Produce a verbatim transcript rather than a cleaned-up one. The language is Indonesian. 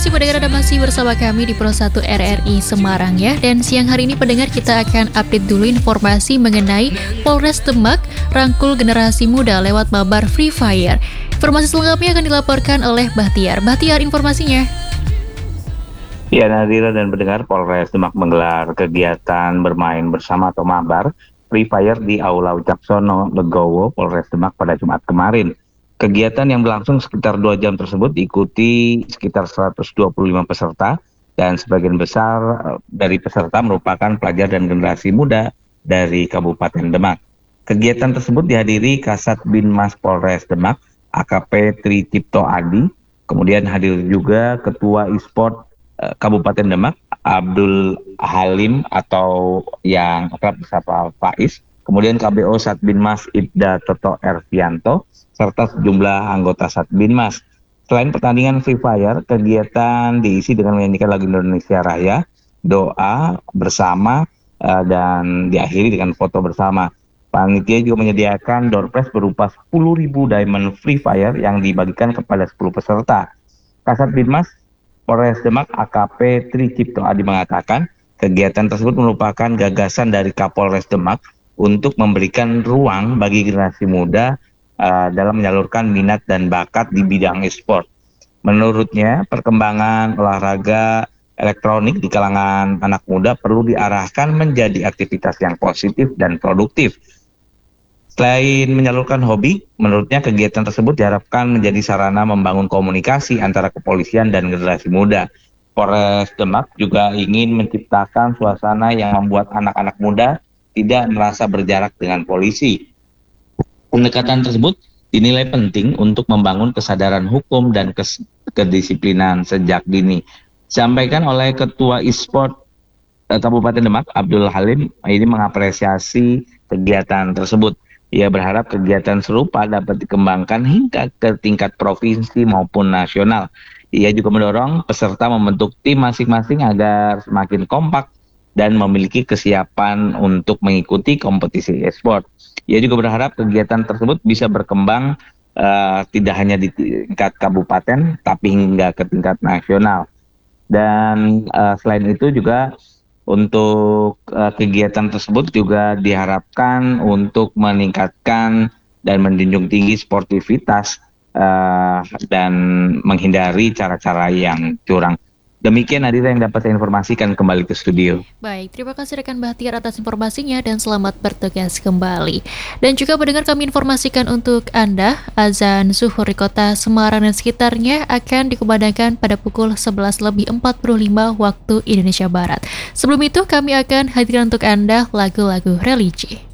kasih pendengar Anda masih bersama kami di Pro satu R R I Semarang ya. Dan siang hari ini pendengar kita akan update dulu informasi mengenai Polres Demak rangkul generasi muda lewat mabar Free Fire. Informasi selengkapnya akan dilaporkan oleh Bahtiar. Bahtiar, informasinya. Ya, Nadira dan pendengar, Polres Demak menggelar kegiatan bermain bersama atau mabar Free Fire di Aula Wicaksono, Legowo, Polres Demak pada Jumat kemarin. Kegiatan yang berlangsung sekitar dua jam tersebut diikuti sekitar seratus dua puluh lima peserta dan sebagian besar dari peserta merupakan pelajar dan generasi muda dari Kabupaten Demak. Kegiatan tersebut dihadiri Kasat Binmas Polres Demak, A K P Tri Cipto Adi, kemudian hadir juga Ketua E-Sport eh, Kabupaten Demak, Abdul Halim atau yang akrab disapa Faiz, kemudian K B O Satbinmas Ibda Toto Ervianto, serta sejumlah anggota Satbinmas. Selain pertandingan Free Fire, kegiatan diisi dengan menyanyikan lagu Indonesia Raya, doa bersama, uh, dan diakhiri dengan foto bersama. Panitia juga menyediakan door prize berupa sepuluh ribu diamond Free Fire yang dibagikan kepada sepuluh peserta. Kasat Binmas Polres Demak A K P Tri Cipto Adi mengatakan, kegiatan tersebut merupakan gagasan dari Kapolres Demak untuk memberikan ruang bagi generasi muda uh, dalam menyalurkan minat dan bakat di bidang e-sport. Menurutnya, perkembangan olahraga elektronik di kalangan anak muda perlu diarahkan menjadi aktivitas yang positif dan produktif. Selain menyalurkan hobi, menurutnya kegiatan tersebut diharapkan menjadi sarana membangun komunikasi antara kepolisian dan generasi muda. Polres Demak juga ingin menciptakan suasana yang membuat anak-anak muda tidak merasa berjarak dengan polisi. Pendekatan tersebut dinilai penting untuk membangun kesadaran hukum dan kes- kedisiplinan sejak dini. Disampaikan oleh Ketua E-Sport eh, Kabupaten Demak, Abdul Halim, ini mengapresiasi kegiatan tersebut. Ia berharap kegiatan serupa dapat dikembangkan hingga ke tingkat provinsi maupun nasional. Ia juga mendorong peserta membentuk tim masing-masing agar semakin kompak dan memiliki kesiapan untuk mengikuti kompetisi e-sport. Ia juga berharap kegiatan tersebut bisa berkembang uh, tidak hanya di tingkat kabupaten, tapi hingga ke tingkat nasional. Dan uh, selain itu juga untuk uh, kegiatan tersebut juga diharapkan untuk meningkatkan dan menjunjung tinggi sportivitas uh, dan menghindari cara-cara yang curang. Demikian Nadira yang dapat saya informasikan, kembali ke studio. Baik, terima kasih rekan Bahtiar atas informasinya dan selamat bertugas kembali. Dan juga mendengar kami informasikan untuk Anda, azan zuhur di kota Semarang dan sekitarnya akan dikumandangkan pada pukul sebelas lebih empat puluh lima waktu Indonesia Barat. Sebelum itu kami akan hadirkan untuk Anda lagu-lagu religi.